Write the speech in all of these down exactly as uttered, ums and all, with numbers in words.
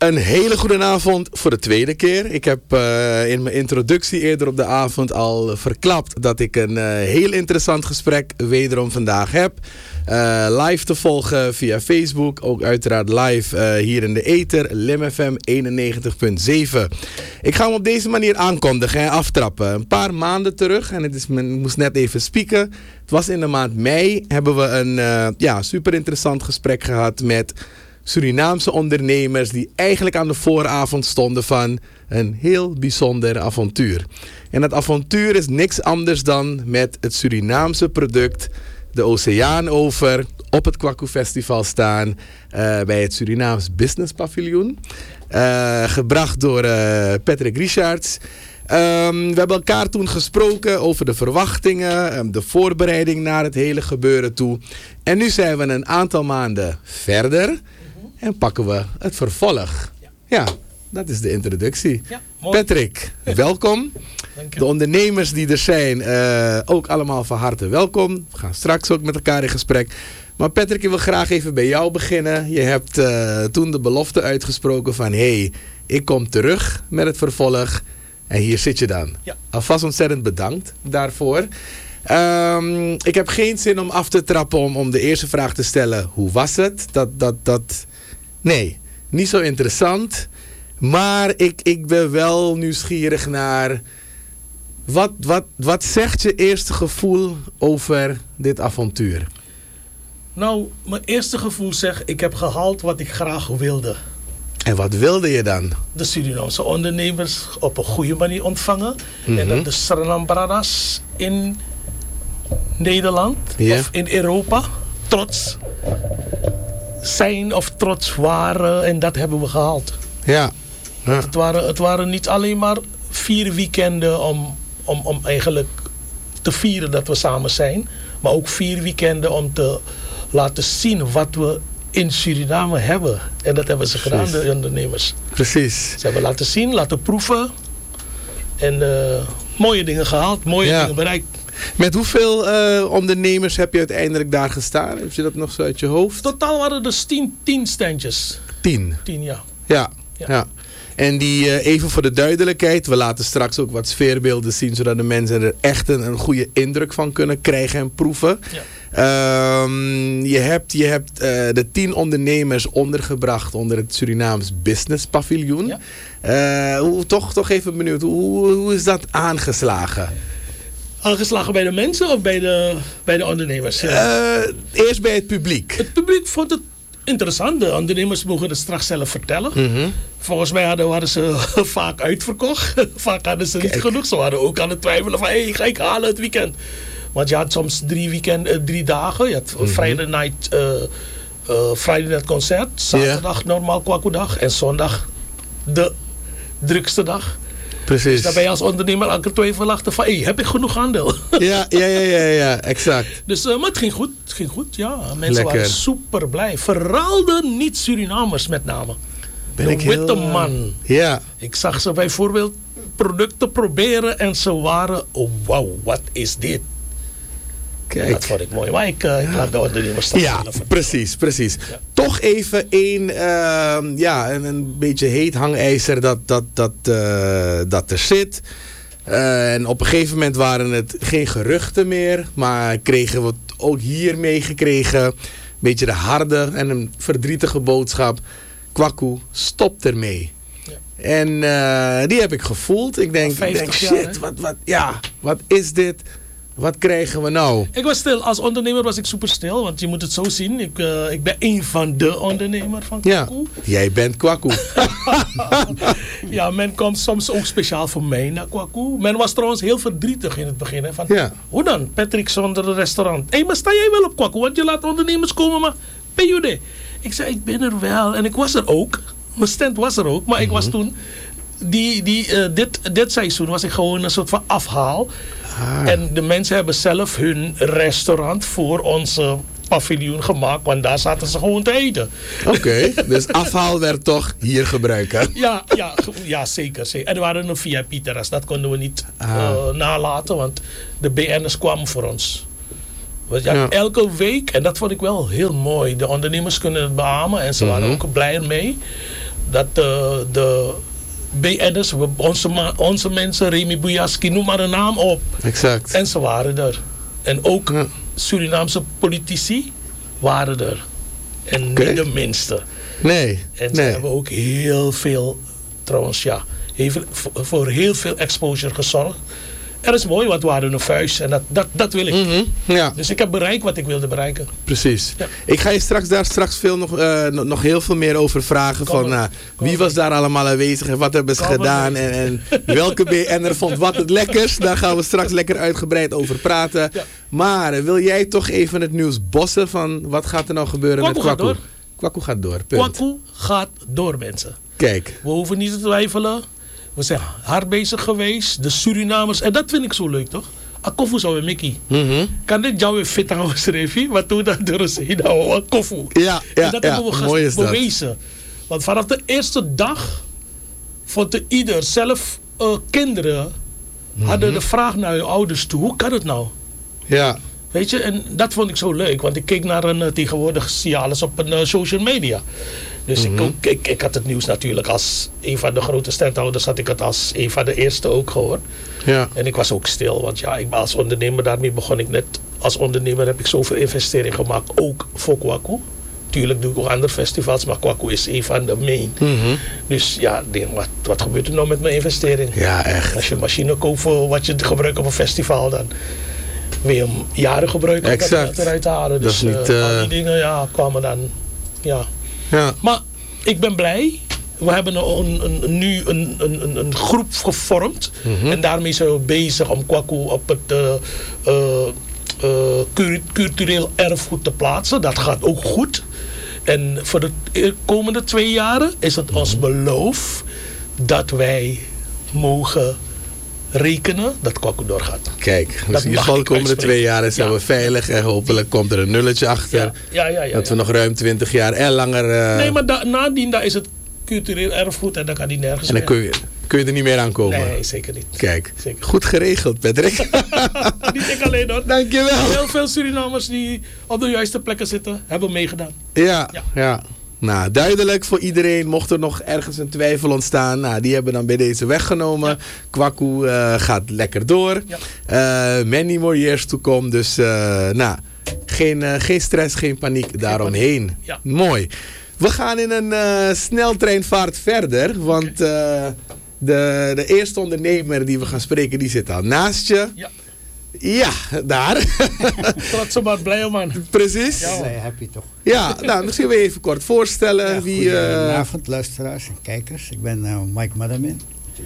Een hele goede avond voor de tweede keer. Ik heb uh, in mijn introductie eerder op de avond al verklapt dat ik een uh, heel interessant gesprek wederom vandaag heb. Uh, live te volgen via Facebook, ook uiteraard live uh, hier in de ether, Lim F M eenennegentig punt zeven. Ik ga hem op deze manier aankondigen en aftrappen. Een paar maanden terug, en het is, men moest net even spieken. Het was in de maand mei, hebben we een uh, ja, super interessant gesprek gehad met Surinaamse ondernemers die eigenlijk aan de vooravond stonden van een heel bijzonder avontuur. En dat avontuur is niks anders dan met het Surinaamse product de oceaan over op het Kwaku Festival staan uh, bij het Surinaams Business Paviljoen. Uh, gebracht door uh, Patrick Richards. Um, we hebben elkaar toen gesproken over de verwachtingen, um, de voorbereiding naar het hele gebeuren toe. En nu zijn we een aantal maanden verder en pakken we het vervolg. Ja, ja dat is de introductie. Ja, Patrick, welkom. De ondernemers die er zijn, uh, ook allemaal van harte welkom. We gaan straks ook met elkaar in gesprek. Maar Patrick, ik wil graag even bij jou beginnen. Je hebt uh, toen de belofte uitgesproken van hé, hey, ik kom terug met het vervolg. En hier zit je dan. Ja. Alvast ontzettend bedankt daarvoor. Um, ik heb geen zin om af te trappen om, om de eerste vraag te stellen. Hoe was het? Dat, dat, dat... Nee, niet zo interessant. Maar ik, ik ben wel nieuwsgierig naar Wat, wat, wat zegt je eerste gevoel over dit avontuur? Nou, mijn eerste gevoel zegt, ik heb gehaald wat ik graag wilde. En wat wilde je dan? De Surinaamse ondernemers op een goede manier ontvangen. Mm-hmm. En dat de Suriname Brothers in Nederland yeah. of in Europa trots zijn of trots waren. En dat hebben we gehaald. Ja. ja. Het, waren, het waren niet alleen maar vier weekenden om, om, om eigenlijk te vieren dat we samen zijn. Maar ook vier weekenden om te laten zien wat we in Suriname hebben. En dat hebben ze Precies. gedaan, de ondernemers. Precies. Ze hebben laten zien, laten proeven. En uh, mooie dingen gehaald, mooie ja. dingen bereikt. Met hoeveel uh, ondernemers heb je uiteindelijk daar gestaan? Heb je dat nog zo uit je hoofd? Totaal waren er dus tien, tien standjes. Tien? Tien, ja. Ja, ja. ja. En die, uh, even voor de duidelijkheid, we laten straks ook wat sfeerbeelden zien, zodat de mensen er echt een, een goede indruk van kunnen krijgen en proeven. Ja. Um, je hebt, je hebt uh, de tien ondernemers ondergebracht onder het Surinaams Business Paviljoen. Ja. Uh, hoe, toch, toch even benieuwd, hoe, hoe is dat aangeslagen? Aangeslagen bij de mensen of bij de, bij de ondernemers? Ja. Uh, eerst bij het publiek. Het publiek vond het interessant. De ondernemers mogen het straks zelf vertellen. Mm-hmm. Volgens mij hadden, hadden ze vaak uitverkocht. Vaak hadden ze niet Kijk. genoeg. Ze waren ook aan het twijfelen van, hé, hey, ga ik halen het weekend? Want je had soms drie, weekend, uh, drie dagen. Je had mm-hmm. Friday night, uh, uh, Friday night concert. Zaterdag yeah. normaal Kwaku-dag. En zondag de drukste dag. Precies. Dus daar ben je als ondernemer elke twijfelachtig van, hé, hey, heb ik genoeg aandeel? Ja, ja, ja, ja, ja, exact. Dus, uh, maar het ging goed, het ging goed, ja. Mensen Lekker. waren super blij. Vooral de niet-Surinamers met name. Ben de ik witte heel, man. Ja. Ik zag ze bijvoorbeeld producten proberen en ze waren, oh wauw, wat is dit? Kijk. Dat vond ik mooi. Maar ik, uh, ik laat de ondernemers staan. Ja, precies, precies. Ja. Toch even een, uh, ja, een, een beetje heet hangijzer dat, dat, dat, uh, dat er zit. Uh, en op een gegeven moment waren het geen geruchten meer. Maar kregen we het ook hier meegekregen. Een beetje de harde en een verdrietige boodschap. Kwaku, stop ermee. Ja. En uh, die heb ik gevoeld. Ik denk, ik denk shit, jaar, wat, wat, ja, wat is dit? Wat krijgen we nou? Ik was stil. Als ondernemer was ik super stil. Want je moet het zo zien. Ik, uh, ik ben een van de ondernemers van Kwaku. Ja, jij bent Kwaku. Ja, men komt soms ook speciaal voor mij naar Kwaku. Men was trouwens heel verdrietig in het begin. Hè, van, ja. Hoe dan? Patrick zonder een restaurant. Hé, hey, maar sta jij wel op Kwaku? Want je laat ondernemers komen, maar ben je er? Ik zei, ik ben er wel. En ik was er ook. Mijn stand was er ook. Maar mm-hmm. ik was toen... Die, die, uh, dit, dit seizoen was ik gewoon een soort van afhaal. Ah. En de mensen hebben zelf hun restaurant voor onze paviljoen gemaakt. Want daar zaten ze gewoon te eten. Oké, okay, dus afhaal werd toch hier gebruiken. Ja, ja, ja zeker, zeker. En er waren een V I P-terras. Dat konden we niet ah. uh, nalaten. Want de B N'ers kwamen voor ons. Want ja, ja. Elke week, en dat vond ik wel heel mooi. De ondernemers kunnen het beamen. En ze waren mm-hmm. ook blij ermee. dat uh, de B N'ers, onze, ma- onze mensen, Remy Bujaski, noem maar een naam op. Exact. En ze waren er. En ook ja. Surinaamse politici waren er. En okay. niet de minste. Nee. En ze nee. hebben ook heel veel, trouwens ja, heel, voor heel veel exposure gezorgd. Er is mooi, wat waren een vuist en dat, dat, dat wil ik. Mm-hmm, ja. Dus ik heb bereikt wat ik wilde bereiken. Precies. Ja. Ik ga je straks daar straks veel nog, uh, nog heel veel meer over vragen. Kom van uh, wie was daar allemaal aanwezig en wat hebben ze Kom gedaan. En, en welke B N'er vond wat het lekkers. Daar gaan we straks lekker uitgebreid over praten. Ja. Maar wil jij toch even het nieuws bossen van wat gaat er nou gebeuren Kwaku met Kwaku? Gaat door. Kwaku gaat door. Punt. Kwaku gaat door, mensen. Kijk. We hoeven niet te twijfelen. We zijn hard bezig geweest. De Surinamers. En dat vind ik zo leuk, toch? Akofu zou we Mickey. Mm-hmm. Kan dit jou weer fit aan schrijven? Wat toen dat door ons heen nou, Akofu. Ja, ja, en dat ja. hebben we Mooi is bewezen. Dat. Want vanaf de eerste dag vond er ieder, zelf uh, kinderen, mm-hmm. hadden de vraag naar hun ouders toe. Hoe kan het nou? Ja. Weet je, en dat vond ik zo leuk. Want ik keek naar een, uh, tegenwoordig zie je alles op een uh, social media. Dus mm-hmm. ik, ik, ik had het nieuws natuurlijk als een van de grote standhouders, had ik het als een van de eerste ook gehoord. Ja. En ik was ook stil, want ja, ik ben als ondernemer, daarmee begon ik net. Als ondernemer heb ik zoveel investeringen gemaakt, ook voor Kwaku. Tuurlijk doe ik ook andere festivals, maar Kwaku is een van de main. Mm-hmm. Dus ja, denk, wat, wat gebeurt er nou met mijn investering? Ja, echt. Als je een machine koopt voor wat je gebruikt op een festival, dan wil je hem jaren gebruiken om dat eruit te halen. Dus niet, uh, al die dingen ja, kwamen dan, ja. Ja. Maar ik ben blij. We hebben een, een, een, nu een, een, een groep gevormd. Mm-hmm. En daarmee zijn we bezig om Kwaku op het uh, uh, cultureel erfgoed te plaatsen. Dat gaat ook goed. En voor de komende twee jaren is het ons beloof dat wij mogen rekenen dat Kwaku doorgaat. Kijk, dus in ieder geval de komende twee jaar zijn ja. we veilig en hopelijk komt er een nulletje achter. Ja. Ja, ja, ja, dat we ja. nog ruim twintig jaar en langer... Uh... Nee, maar da- nadien daar is het cultureel erfgoed en dan kan die nergens En dan kun je, kun je er niet meer aan komen. Nee, zeker niet. Kijk, zeker. Goed geregeld, Patrick. Niet ik alleen hoor. Dankjewel. Heel veel Surinamers die op de juiste plekken zitten, hebben meegedaan. Ja, ja. ja. Nou, duidelijk voor iedereen. Mocht er nog ergens een twijfel ontstaan, nou, die hebben dan bij deze weggenomen. Ja. Kwaku uh, gaat lekker door. Ja. Uh, many more years to come. Dus, uh, nou, geen, uh, geen stress, geen paniek geen daaromheen. Paniek. Ja. Mooi. We gaan in een uh, sneltreinvaart verder. Want uh, de, de eerste ondernemer die we gaan spreken, die zit al naast je. Ja. Ja, daar. Trotse man, blij man. Precies. Ja, blij happy toch. Ja, nou, misschien wil je even kort voorstellen. Ja, wie, goedenavond, uh... luisteraars en kijkers. Ik ben uh, Mike Madamin.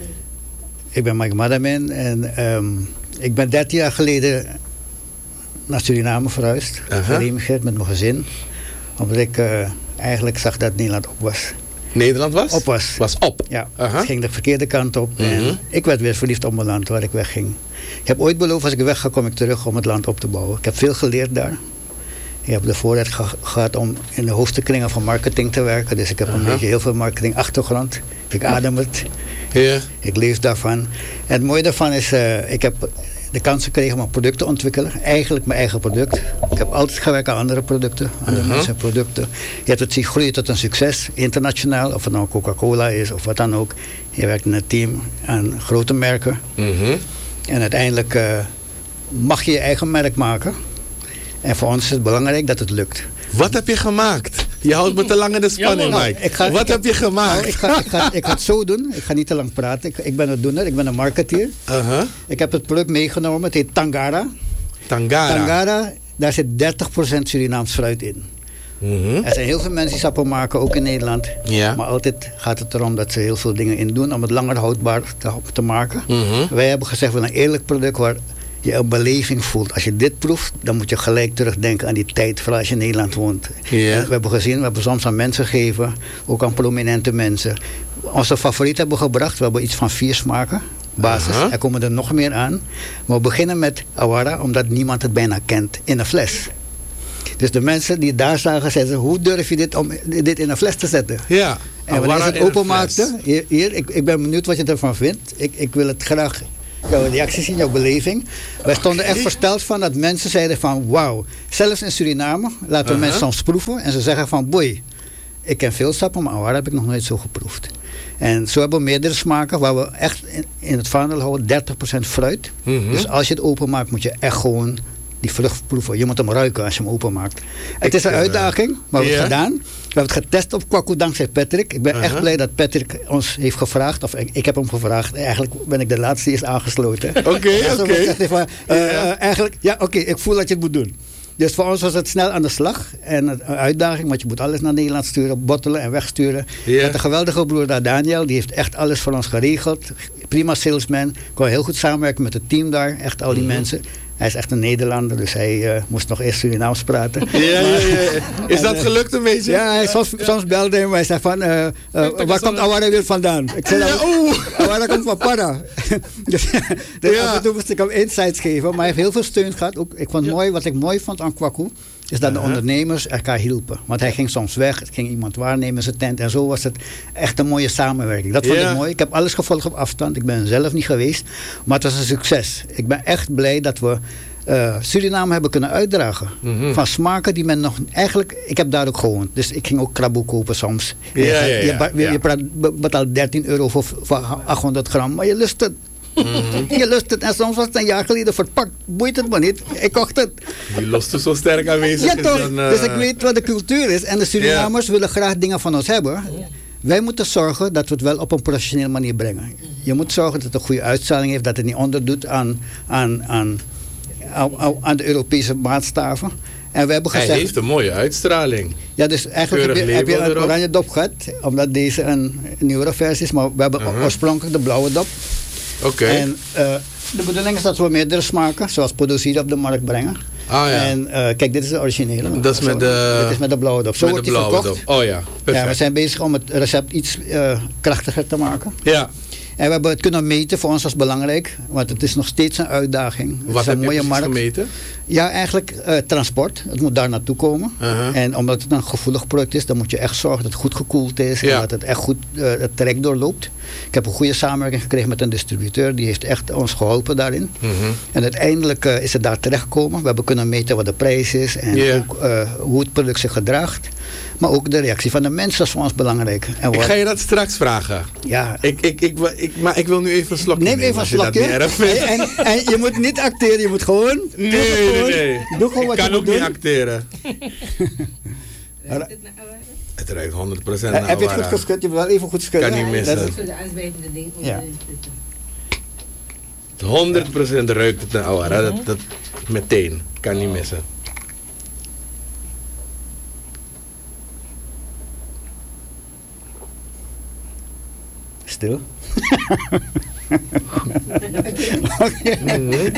Ik ben Mike Madamin en um, ik ben dertien jaar geleden naar Suriname verhuisd. Uh-huh. Gereemigreerd met mijn gezin. Omdat ik uh, eigenlijk zag dat Nederland op was. Nederland was? Op was. Was op? Ja, uh-huh. Het ging de verkeerde kant op. Uh-huh. En ik werd weer verliefd op mijn land waar ik wegging. Ik heb ooit beloofd, als ik weg ga, kom ik terug om het land op te bouwen. Ik heb veel geleerd daar. Ik heb de voorrecht ge- gehad om in de hoogste kringen van marketing te werken. Dus ik heb uh-huh. een beetje heel veel marketing achtergrond. Ik adem het. Yeah. Ik leef daarvan. En het mooie daarvan is, uh, ik heb de kans gekregen om een product te ontwikkelen. Eigenlijk mijn eigen product. Ik heb altijd gewerkt aan andere producten. Andere uh-huh. mensen producten. Je hebt het zien groeien tot een succes. Internationaal. Of het nou Coca-Cola is of wat dan ook. Je werkt in een team aan grote merken. Uh-huh. En uiteindelijk uh, mag je je eigen merk maken. En voor ons is het belangrijk dat het lukt. Wat heb je gemaakt? Je houdt me te lang in de spanning, ja, Mike. Ik ga, Wat ik, heb je gemaakt? Nou, ik, ga, ik, ga, ik ga het zo doen. Ik ga niet te lang praten. Ik, ik ben een doener. Ik ben een marketeer. Uh-huh. Ik heb het product meegenomen. Het heet Tangara. Tangara. Tangara, daar zit dertig procent Surinaams fruit in. Mm-hmm. Er zijn heel veel mensen die sappen maken, ook in Nederland. Ja. Maar altijd gaat het erom dat ze heel veel dingen in doen om het langer houdbaar te, te maken. Mm-hmm. Wij hebben gezegd, we willen een eerlijk product waar je een beleving voelt. Als je dit proeft, dan moet je gelijk terugdenken aan die tijd, vooral als je in Nederland woont. Ja. We hebben gezien, we hebben soms aan mensen gegeven, ook aan prominente mensen. Onze favoriet hebben we gebracht, we hebben iets van vier smaken. Basis. Uh-huh. Er komen er nog meer aan. Maar we beginnen met Awara, omdat niemand het bijna kent, in een fles. Dus de mensen die daar zagen, zeiden, hoe durf je dit om dit in een fles te zetten? Ja. En wanneer ze het openmaakten, hier, hier ik, ik ben benieuwd wat je ervan vindt. Ik, ik wil het graag, jouw reactie zien, jouw beleving. Wij stonden echt versteld van dat mensen zeiden van, wauw. Zelfs in Suriname laten we uh-huh. mensen soms proeven en ze zeggen van, boei. ik ken veel sappen, maar awara heb ik nog nooit zo geproefd. En zo hebben we meerdere smaken waar we echt in, in het vaandel houden dertig procent fruit. Mm-hmm. Dus als je het openmaakt moet je echt gewoon die vrucht proeven. Je moet hem ruiken als je hem openmaakt. Het is een uitdaging, maar we hebben het gedaan. We hebben het getest op Kwaku dankzij Patrick. Ik ben uh-huh. echt blij dat Patrick ons heeft gevraagd. Of ik, ik heb hem gevraagd. Eigenlijk ben ik de laatste die is aangesloten. Oké, okay, oké. Okay. Uh, uh, eigenlijk, ja oké, okay, ik voel dat je het moet doen. Dus voor ons was het snel aan de slag. En een uitdaging, want je moet alles naar Nederland sturen, bottelen en wegsturen. Yeah. Met een geweldige broer daar, Daniel. Die heeft echt alles voor ons geregeld. Prima salesman. Kon heel goed samenwerken met het team daar. Echt al die mm-hmm. mensen. Hij is echt een Nederlander, dus hij uh, moest nog eerst Surinaams praten. Ja, ja, ja, ja. Is dat gelukt een beetje? Ja, hij, soms, soms belde hij, maar hij zei van, uh, uh, waar komt Awara weer vandaan? Ik zei, ja, Awara komt van Para. dus dus ja. af en toe moest ik hem insights geven, maar hij heeft heel veel steun gehad. Ook, ik vond ja. mooi, wat ik mooi vond aan Kwaku, is dat uh-huh. de ondernemers elkaar hielpen. Want hij ging soms weg, het ging iemand waarnemen in zijn tent. En zo was het echt een mooie samenwerking. Dat vond yeah. ik mooi. Ik heb alles gevolgd op afstand. Ik ben zelf niet geweest. Maar het was een succes. Ik ben echt blij dat we uh, Suriname hebben kunnen uitdragen. Mm-hmm. Van smaken die men nog eigenlijk... Ik heb daar ook gewoond. Dus ik ging ook krabboe kopen soms. Ja, ja, ja, je, je, je, je betaalt dertien euro voor, voor achthonderd gram. Maar je lust het. Mm-hmm. Je lust het. En soms was het een jaar geleden verpakt. Boeit het maar niet. Ik kocht het. Die lust is zo sterk aanwezig. Ja, toch? Dan, uh... Dus ik weet wat de cultuur is. En de Surinamers yeah. willen graag dingen van ons hebben. Wij moeten zorgen dat we het wel op een professionele manier brengen. Je moet zorgen dat het een goede uitstraling heeft. Dat het niet onderdoet aan, aan, aan, aan, aan de Europese maatstaven. En we hebben gezegd, hij heeft een mooie uitstraling. Ja, dus eigenlijk heb je, heb je een oranje dop gehad. Omdat deze een nieuwere versie is. Maar we hebben uh-huh. oorspronkelijk de blauwe dop. Oké. Okay. En uh, de bedoeling is dat we meerdere smaken, zoals produceren, op de markt brengen. Ah, ja. En uh, kijk, dit is de originele. Dat is met de... Dit is met de blauwe dop. Zo wordt die verkocht. Dop. Oh ja, perfect. Ja, we zijn bezig om het recept iets uh, krachtiger te maken. Ja. En we hebben het kunnen meten, voor ons was belangrijk, want het is nog steeds een uitdaging. Wat het is een heb mooie je markt. gemeten? Ja, eigenlijk uh, transport. Het moet daar naartoe komen. Uh-huh. En omdat het een gevoelig product is, dan moet je echt zorgen dat het goed gekoeld is. Ja. En dat het echt goed uh, het traject doorloopt. Ik heb een goede samenwerking gekregen met een distributeur. Die heeft echt ons geholpen daarin. Uh-huh. En uiteindelijk uh, is het daar terechtgekomen. We hebben kunnen meten wat de prijs is. En yeah. ook, uh, hoe het product zich gedraagt. Maar ook de reactie van de mensen is voor ons belangrijk. En ik ga je dat straks vragen. Ja. Ik, ik, ik, ik, maar ik wil nu even een slokje neem even een slokje. En, en, en je moet niet acteren. Je moet gewoon... Nee, nee, nee. Doe gewoon ik wat kan je ook moet niet doen. acteren. Het ruikt honderd procent naar Heb je het goed geschud? Je moet wel even goed schudden. Kan niet missen. Dat is voor de uitwijzende ding. Ja. honderd procent ruikt het naar Awara. Dat, dat meteen. Kan niet missen. Stil. Okay. Mm-hmm.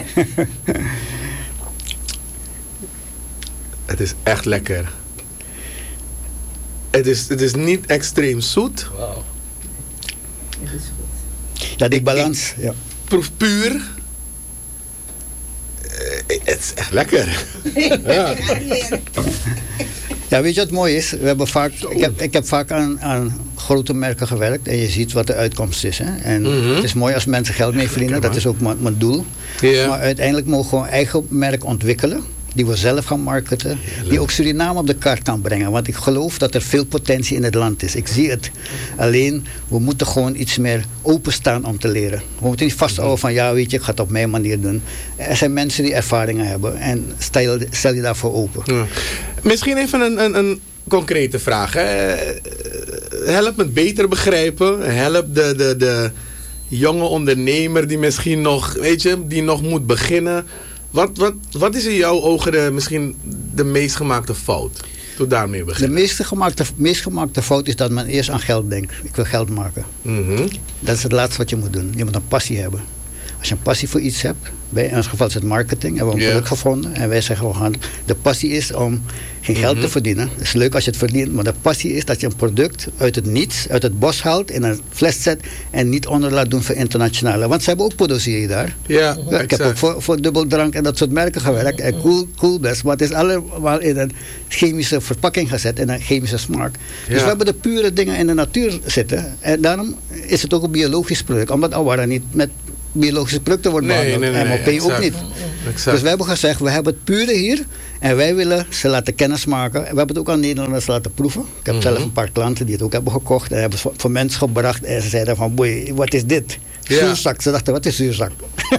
Het is echt lekker. Het is, het is niet extreem zoet. Wow. Het is goed. Ja, die balans. Ja. Proef puur. Uh, het is echt lekker. Ja. Ja, weet je wat mooi is? We hebben vaak, ik, heb, ik heb vaak aan, aan grote merken gewerkt en je ziet wat de uitkomst is. Hè? En mm-hmm. het is mooi als mensen geld mee verdienen, dat is ook mijn, mijn doel. Yeah. Maar uiteindelijk mogen we een eigen merk ontwikkelen, die we zelf gaan marketen, Heerlijk. Die ook Suriname op de kaart kan brengen. Want ik geloof dat er veel potentie in het land is. Ik zie het. Alleen, we moeten gewoon iets meer openstaan om te leren. We moeten niet vasthouden van, ja weet je, ik ga het op mijn manier doen. Er zijn mensen die ervaringen hebben en stel, stel je daarvoor open. Ja. Misschien even een, een, een concrete vraag. Hè. Help me beter begrijpen. Help de, de, de jonge ondernemer die misschien nog, weet je, die nog moet beginnen. Wat, wat, wat is in jouw ogen de, misschien de meest gemaakte fout? Toen daarmee beginnen. De meest gemaakte, meest gemaakte fout is dat men eerst aan geld denkt. Ik wil geld maken. Mm-hmm. Dat is het laatste wat je moet doen. Je moet een passie hebben. Als je een passie voor iets hebt, bij in ons geval is het marketing, hebben we een yeah. product gevonden. En wij zeggen gewoon, de passie is om geen geld mm-hmm. te verdienen. Het is leuk als je het verdient, maar de passie is dat je een product uit het niets, uit het bos haalt, in een fles zet en niet onder laat doen voor internationale. Want ze hebben ook productie daar. Ja, ja, ik heb ook voor, voor dubbeldrank en dat soort merken gewerkt. En cool, cool best, maar het is allemaal in een chemische verpakking gezet, in een chemische smaak. Ja. Dus we hebben de pure dingen in de natuur zitten. En daarom is het ook een biologisch product, omdat Awara niet met biologische producten wordt behandeld. Nee, nee, nee, M O P nee, ook niet. Exact. Dus we hebben gezegd, we hebben het pure hier En wij willen ze laten kennismaken. We hebben het ook aan Nederlanders laten proeven. Ik heb mm-hmm. zelf een paar klanten die het ook hebben gekocht. En hebben het voor mensen gebracht. En ze zeiden van, boei, wat is dit? Ja. Zuurzak. Ze dachten, wat is zuurzak?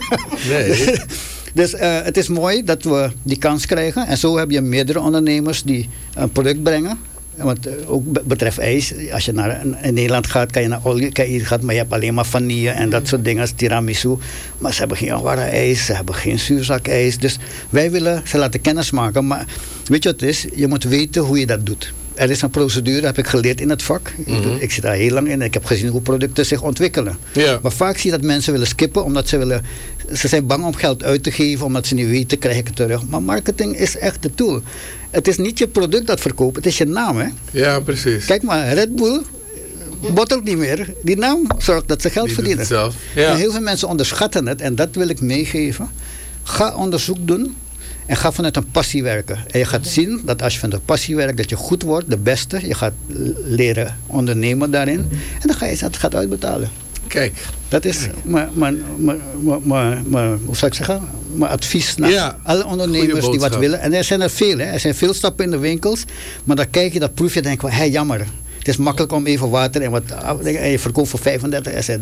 Nee. Dus uh, het is mooi dat we die kans krijgen. En zo heb je meerdere ondernemers die een product brengen. Want uh, ook betreft ijs, als je naar in Nederland gaat, kan je naar olie, kan je gaat, maar je hebt alleen maar vanille en dat soort dingen als tiramisu. Maar ze hebben geen awara ijs, ze hebben geen zuurzakijs. Dus wij willen ze laten kennismaken. Maar weet je wat het is? Je moet weten hoe je dat doet. Er is een procedure, heb ik geleerd in het vak. Mm-hmm. Ik zit daar heel lang in en ik heb gezien hoe producten zich ontwikkelen. Ja. Maar vaak zie je dat mensen willen skippen omdat ze willen... Ze zijn bang om geld uit te geven omdat ze niet weten, krijg ik het terug. Maar marketing is echt de tool. Het is niet je product dat verkoopt, het is je naam, hè? Ja, precies. Kijk maar, Red Bull bottelt niet meer. Die naam zorgt dat ze geld die verdienen. Zelf. Ja. En heel veel mensen onderschatten het en dat wil ik meegeven. Ga onderzoek doen. En ga vanuit een passie werken. En je gaat zien dat als je vanuit een passie werkt, dat je goed wordt, de beste. Je gaat leren ondernemen daarin. En dan ga je het gaat uitbetalen. Kijk. Dat is mijn, mijn, mijn, mijn, mijn, hoe zou ik zeggen? Mijn advies naar ja, alle ondernemers die wat willen. En er zijn er veel. Hè. Er zijn veel stappen in de winkels. Maar dan kijk je, dat proef je en denk je, hé, hey, jammer. Het is makkelijk om even water en wat en je verkoopt voor vijfendertig S R D.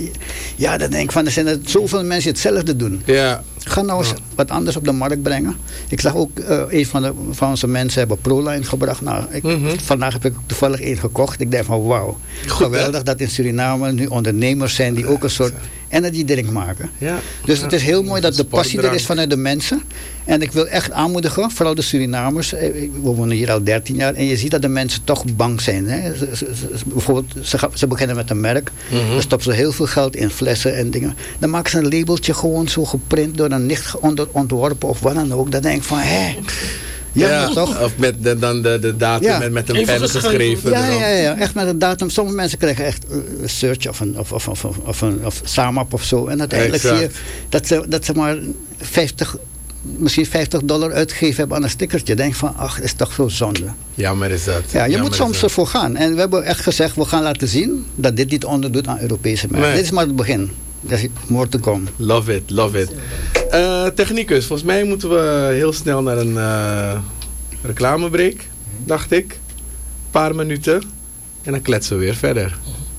Ja, dan denk ik van, er zijn er zoveel mensen die hetzelfde doen. Ja. Ga nou eens ja. wat anders op de markt brengen. Ik zag ook, uh, een van, de, van onze mensen hebben ProLine gebracht. Nou, ik, mm-hmm. Vandaag heb ik toevallig één gekocht. Ik denk van, wauw. Geweldig hè? Dat in Suriname nu ondernemers zijn die ook een soort energy drink maken. Ja. Dus ja. het is heel mooi dat de passie er is vanuit de mensen. En ik wil echt aanmoedigen, vooral de Surinamers. We wonen hier al dertien jaar. En je ziet dat de mensen toch bang zijn. Hè? Ze, ze, ze, bijvoorbeeld, ze, ze beginnen met een merk. Mm-hmm. Dan stoppen ze heel veel geld in flessen en dingen. Dan maken ze een labeltje gewoon zo geprint door een nicht ontworpen of wat dan ook. Dan denk ik van, hé. Ja, ja, toch? Of met de, dan de, de datum ja. met, met een pen geschreven. Ja, ja, ja, echt met een datum. Sommige mensen krijgen echt een search of een of, of, of, of, een, of SAMAP of zo. En uiteindelijk exact. zie je dat ze, dat ze maar vijftig, misschien vijftig dollar uitgegeven hebben aan een stickertje. Denk van, ach, is toch zo zonde. Jammer is dat. Ja, je moet soms ervoor gaan. En we hebben echt gezegd, we gaan laten zien dat dit niet onderdoet aan Europese merken. Nee. Dit is maar het begin. Er is more to come. Love it, love it. Uh, technicus, volgens mij moeten we heel snel naar een uh, reclamebreak, dacht ik. Een paar minuten. En dan kletsen we weer verder.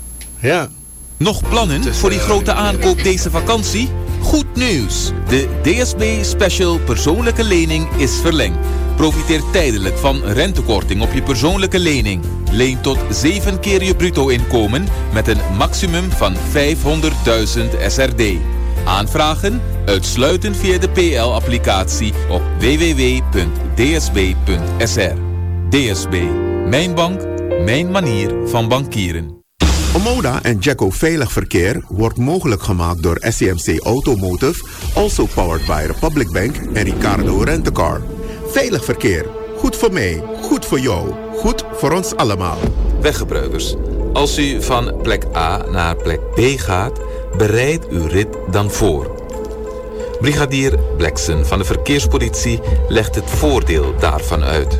Ja. Nog plannen dus, voor die uh, grote aankoop deze vakantie? Goed nieuws! De D S B Special persoonlijke lening is verlengd. Profiteer tijdelijk van rentekorting op je persoonlijke lening. Leen tot zeven keer je bruto inkomen met een maximum van vijfhonderdduizend S R D. Aanvragen uitsluitend via de P L-applicatie op w w w punt d s b punt s r. D S B, mijn bank, mijn manier van bankieren. Omoda en Jacko Veilig Verkeer wordt mogelijk gemaakt door S C M C Automotive, also powered by Republic Bank en Ricardo Rent-A-Car. Veilig verkeer, goed voor mij, goed voor jou, goed voor ons allemaal. Weggebruikers, als u van plek A naar plek B gaat, bereid uw rit dan voor. Brigadier Bleksen van de Verkeerspolitie legt het voordeel daarvan uit.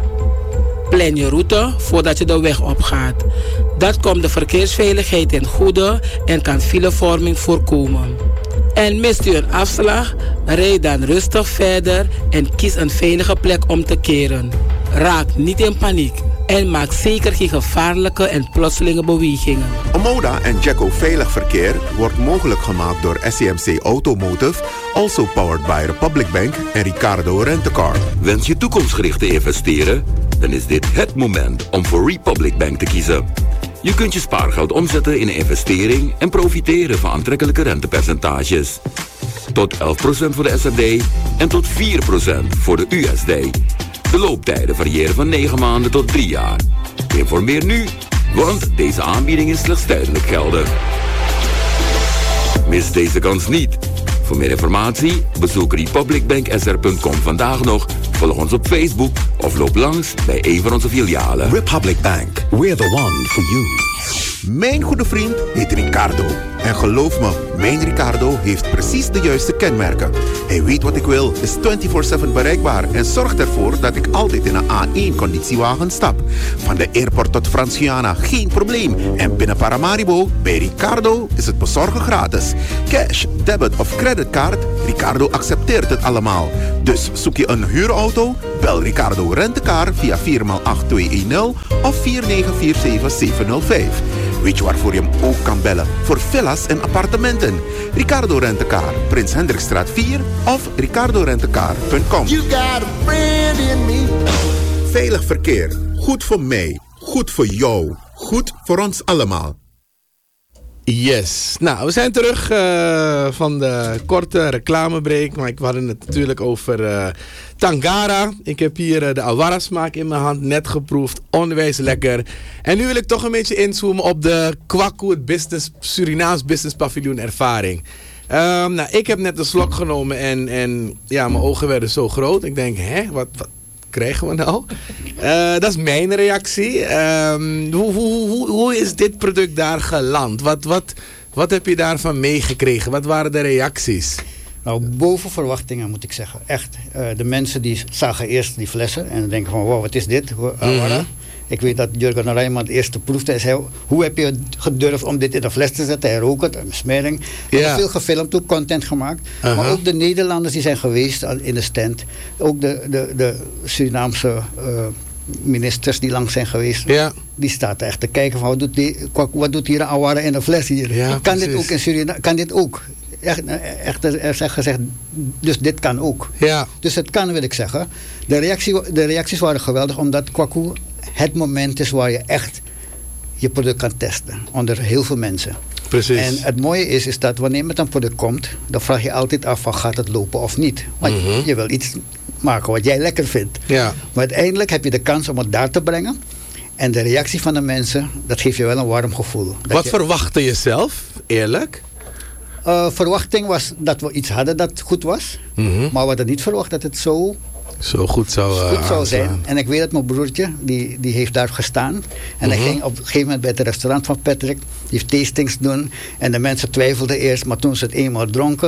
Plan je route voordat je de weg opgaat. Dat komt de verkeersveiligheid ten goede en kan filevorming voorkomen. En mist u een afslag? Rijd dan rustig verder en kies een veilige plek om te keren. Raak niet in paniek en maak zeker geen gevaarlijke en plotselinge bewegingen. Omoda en Jacko Veilig Verkeer wordt mogelijk gemaakt door S C M C Automotive, also powered by Republic Bank en Ricardo Rent-A-Car. Wens je toekomstgericht te investeren? Dan is dit het moment om voor Republic Bank te kiezen. Je kunt je spaargeld omzetten in een investering en profiteren van aantrekkelijke rentepercentages. Tot elf procent voor de S R D en tot vier procent voor de U S D. De looptijden variëren van negen maanden tot drie jaar. Informeer nu, want deze aanbieding is slechts tijdelijk geldig. Mis deze kans niet. Voor meer informatie bezoek republic bank s r punt com vandaag nog. Volg ons op Facebook of loop langs bij een van onze filialen. Republic Bank, we're the one for you. Mijn goede vriend heet Ricardo. En geloof me, mijn Ricardo heeft precies de juiste kenmerken. Hij weet wat ik wil, is vierentwintig zeven bereikbaar en zorgt ervoor dat ik altijd in een A één conditiewagen stap. Van de airport tot Frans-Guyana, geen probleem. En binnen Paramaribo, bij Ricardo, is het bezorgen gratis. Cash, debit of creditcard, Ricardo accepteert het allemaal. Dus zoek je een huurauto? Bel Ricardo Rent-A-Car via vier acht twee een nul of vier negen vier zeven zeven nul vijf. Weet je waarvoor je hem ook kan bellen? Voor villa's en appartementen. Ricardo Rent-A-Car, Prins Hendrikstraat vier of ricardo rent a car punt com. You got a friend in me. Veilig verkeer. Goed voor mij. Goed voor jou. Goed voor ons allemaal. Yes. Nou, we zijn terug uh, van de korte reclamebreak. Maar ik hadden het natuurlijk over uh, Tangara. Ik heb hier uh, de Awara smaak in mijn hand. Net geproefd. Onwijs lekker. En nu wil ik toch een beetje inzoomen op de Kwaku, het business, Surinaams Business Paviljoen ervaring. Um, nou, ik heb net een slok genomen en, en ja, mijn ogen werden zo groot. Ik denk, hè, wat... wat krijgen we nou? Uh, dat is mijn reactie. Um, hoe, hoe, hoe, hoe is dit product daar geland? Wat, wat, wat heb je daarvan meegekregen? Wat waren de reacties? Nou, boven verwachtingen moet ik zeggen. Echt. Uh, de mensen die zagen eerst die flessen en denken van, wow, wat is dit? Mm-hmm. Ik weet dat Jurgen Rijman het eerste proefde. Hij zei, hoe heb je gedurfd om dit in een fles te zetten? Hij rook het, een smering. We hebben veel gefilmd, ook content gemaakt. Uh-huh. Maar ook de Nederlanders die zijn geweest in de stand. Ook de, de, de Surinaamse uh, ministers die lang zijn geweest. Ja. Die staat echt te kijken van, wat doet, die, wat doet hier een Awara in een fles hier? Ja, kan dit ook in Suriname? Kan dit ook? Echt, echt er is gezegd, dus dit kan ook. Ja. Dus het kan, wil ik zeggen. De, reactie, de reacties waren geweldig, omdat Kwaku het moment is waar je echt je product kan testen. Onder heel veel mensen. Precies. En het mooie is, is dat wanneer met een product komt, dan vraag je altijd af van, gaat het lopen of niet? Want mm-hmm. je wil iets maken wat jij lekker vindt. Ja. Maar uiteindelijk heb je de kans om het daar te brengen. En de reactie van de mensen, dat geeft je wel een warm gevoel. Dat wat je, verwachtte je zelf, eerlijk? Uh, verwachting was dat we iets hadden dat goed was. Mm-hmm. Maar we hadden niet verwacht dat het zo... Zo goed zou, uh, goed zou zijn. En ik weet dat mijn broertje, die, die heeft daar gestaan. En mm-hmm. hij ging op een gegeven moment bij het restaurant van Patrick. Die heeft tastings doen. En de mensen twijfelden eerst. Maar toen ze het eenmaal dronken.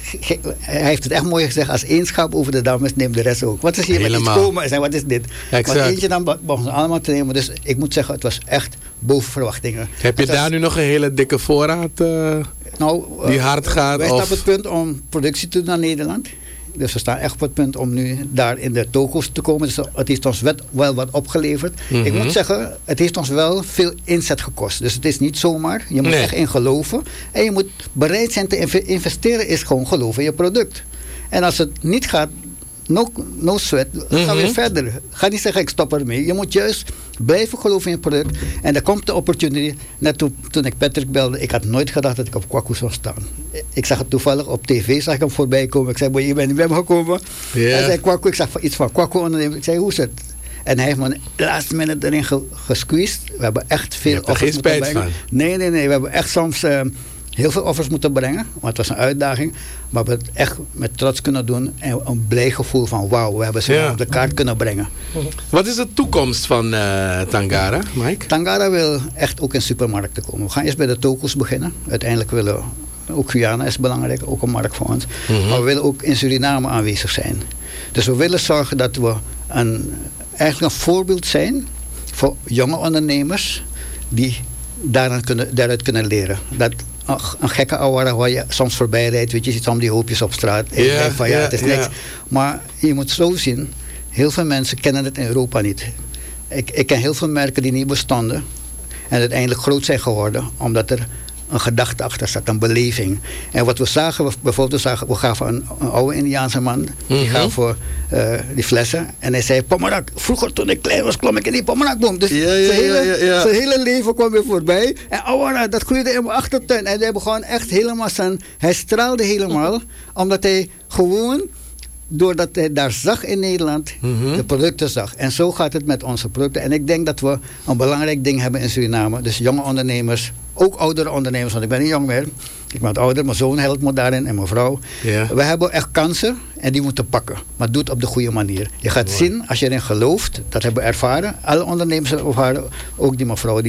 Hij heeft het echt mooi gezegd. Als één schap over de dames neemt de rest ook. Wat is hier Helemaal. Met iets komen? En zei, wat is dit? Exact. Maar eentje dan begonnen ze allemaal te nemen. Dus ik moet zeggen, het was echt boven verwachtingen. Heb je het daar was, nu nog een hele dikke voorraad uh, nou, uh, die hard gaat? Wij staan op het punt om productie te doen naar Nederland. Dus we staan echt op het punt om nu daar in de toko's te komen. Dus het heeft ons wel wat opgeleverd. Mm-hmm. Ik moet zeggen, het heeft ons wel veel inzet gekost. Dus het is niet zomaar. Je moet nee. echt in geloven. En je moet bereid zijn te investeren, is gewoon geloven in je product. En als het niet gaat, no, no sweat, mm-hmm. ga weer verder. Ga niet zeggen, ik stop ermee. Je moet juist blijven geloven in je product. En er komt de opportunity. Net toen, toen ik Patrick belde, ik had nooit gedacht dat ik op Kwaku zou staan. Ik zag het toevallig op tv, zag ik hem voorbij komen. Ik zei, boy, je bent niet bij me gekomen. Yeah. Hij zei, Kwaku, ik zag iets van Kwaku ondernemen. Ik zei, hoe is het? En hij heeft me de laatste minute erin ge, gesqueezed. We hebben echt veel offers moeten brengen. Van. Nee, nee, nee. We hebben echt soms uh, heel veel offers moeten brengen. Maar het was een uitdaging. Maar we hebben het echt met trots kunnen doen. En een blij gevoel van wauw, we hebben ze ja. op de kaart kunnen brengen. Wat is de toekomst van uh, Tangara, Mike? Tangara wil echt ook in supermarkten komen. We gaan eerst bij de toko's beginnen. Uiteindelijk willen we... Ook Guyana is belangrijk, ook een markt voor ons. Mm-hmm. Maar we willen ook in Suriname aanwezig zijn. Dus we willen zorgen dat we een, eigenlijk een voorbeeld zijn voor jonge ondernemers die daaraan kunnen, daaruit kunnen leren. Dat een, een gekke Awara waar je soms voorbij rijdt, weet je, je ziet allemaal die hoopjes op straat. En yeah, je denkt van ja, yeah, het is niks. Yeah. Maar je moet zo zien, heel veel mensen kennen het in Europa niet. Ik, ik ken heel veel merken die niet bestonden en uiteindelijk groot zijn geworden, omdat er een gedachte achter zat, een beleving. En wat we zagen, we, bijvoorbeeld we, zagen, we gaven een, een oude Indiaanse man, mm-hmm. die gaf voor uh, die flessen. En hij zei, Pomerak, vroeger toen ik klein was, klom ik in die Pomerakboom. Dus ja, ja, zijn, hele, ja, ja. zijn hele leven kwam weer voorbij. En Awara, dat groeide in mijn achtertuin. En hij begon echt helemaal zijn, hij straalde helemaal, omdat hij gewoon, doordat hij daar zag in Nederland, mm-hmm. de producten zag. En zo gaat het met onze producten. En ik denk dat we een belangrijk ding hebben in Suriname. Dus jonge ondernemers, ook oudere ondernemers, want ik ben niet jong meer. Ik ben ouder, mijn zoon helpt me daarin en mijn vrouw. Yeah. We hebben echt kansen en die moeten pakken. Maar doe het op de goede manier. Je gaat Mooi. zien, als je erin gelooft, dat hebben we ervaren. Alle ondernemers hebben ervaren, ook die mevrouw die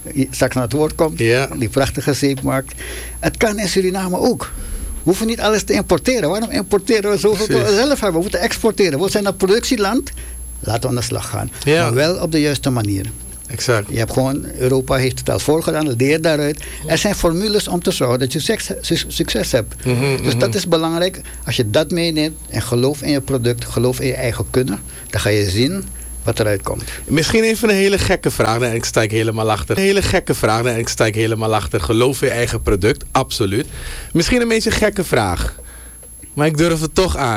straks naar het woord komt. Ja. Die prachtige zeepmarkt. Het kan in Suriname ook. We hoeven niet alles te importeren. Waarom importeren we zoveel we zelf hebben? We moeten exporteren. We zijn een productieland. Laten we aan de slag gaan. Ja. Maar wel op de juiste manier. Exact. Je hebt gewoon, Europa heeft het al voorgedaan, leer daaruit. Er zijn formules om te zorgen dat je succes, succes hebt. Mm-hmm, dus dat is belangrijk. Als je dat meeneemt en geloof in je product, geloof in je eigen kunnen, dan ga je zien wat eruit komt. Misschien even een hele gekke vraag en ik sta ik helemaal achter. Een hele gekke vraag en ik sta ik helemaal achter. Geloof in je eigen product, absoluut. Misschien een beetje een gekke vraag. Maar ik durf het toch aan.